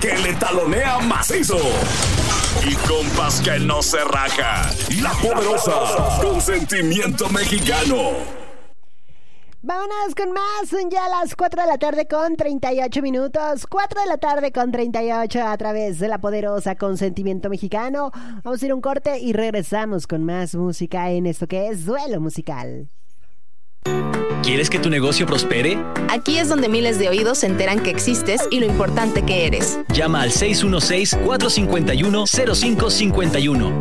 que le talonea macizo. Y compas que no se raja. La Poderosa, con sentimiento mexicano. Vámonos con más, son ya las 4 de la tarde con 38 minutos, 4 de la tarde con 38 a través de La Poderosa con sentimiento mexicano. Vamos a ir a un corte y regresamos con más música en esto que es Duelo Musical. ¿Quieres que tu negocio prospere? Aquí es donde miles de oídos se enteran que existes y lo importante que eres. Llama al 616-451-0551.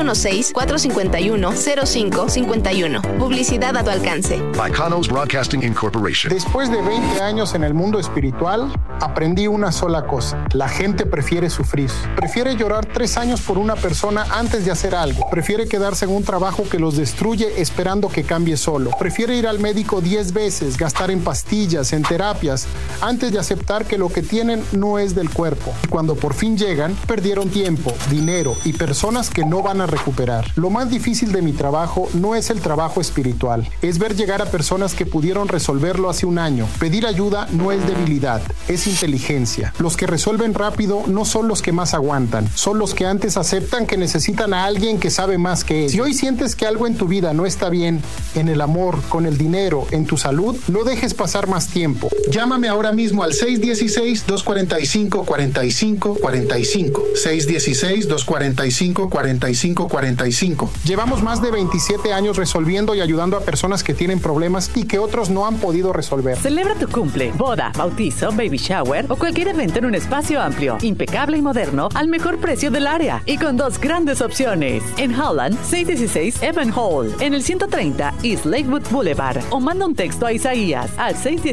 616-451-0551. Publicidad a tu alcance. Bacanos Broadcasting Incorporation. Después de 20 años en el mundo espiritual, aprendí una sola cosa. La gente prefiere sufrir. Prefiere llorar 3 años por una persona antes de hacer algo. Prefiere quedarse en un trabajo que los destruye esperando que cambie solo. Prefiere ir al médico 10 veces, gastar en pastillas, en terapias, antes de aceptar que lo que tienen no es del cuerpo. Y cuando por fin llegan, perdieron tiempo, dinero y personas que no van a recuperar. Lo más difícil de mi trabajo no es el trabajo espiritual, es ver llegar a personas que pudieron resolverlo hace un año. Pedir ayuda no es debilidad, es inteligencia. Los que resuelven rápido no son los que más aguantan, son los que antes aceptan que necesitan a alguien que sabe más que ellos. Si hoy sientes que algo en tu vida no está bien, en el amor, con el dinero, en tu salud, no dejes pasar más tiempo. Llámame ahora mismo al 616-245-4545. 616-245-4545. Llevamos más de 27 años resolviendo y ayudando a personas que tienen problemas y que otros no han podido resolver. Celebra tu cumple, boda, bautizo, baby shower o cualquier evento en un espacio amplio, impecable y moderno al mejor precio del área y con 2 grandes opciones. En Holland, 616 Evan Hall, en el 130 East Lakewood Boulevard, o manda un texto a Isaías al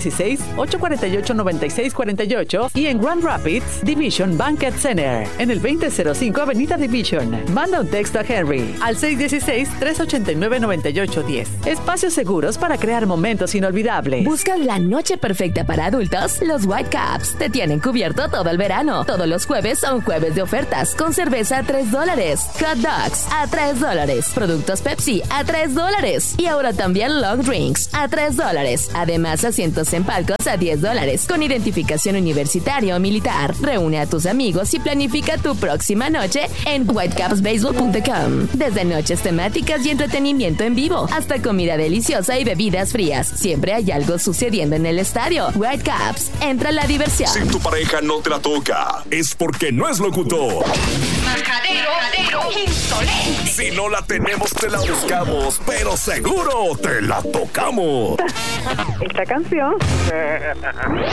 616-848-9648 y en Grand Rapids, Division Banquet Center, en el 2005 Avenida Division. Manda un texto a Henry al 616-389-9810. Espacios seguros para crear momentos inolvidables. ¿Buscas la noche perfecta para adultos? Los Whitecaps te tienen cubierto todo el verano. Todos los jueves son jueves de ofertas con cerveza a $3, hot dogs a $3, productos Pepsi a $3 y ahora también long drinks a $3. Además, asientos en palcos a $10 con identificación universitaria o militar. Reúne a tus amigos y planifica tu próxima noche en whitecapsbaseball.com. Desde noches temáticas y entretenimiento en vivo hasta comida deliciosa y bebidas frías. Siempre hay algo sucediendo en el estadio. Whitecaps, entra la diversión. Si tu pareja no te la toca, es porque no es locutor. Majadero, insolente. Si no la tenemos, te la buscamos, pero seguro te la tocamos. Esta canción.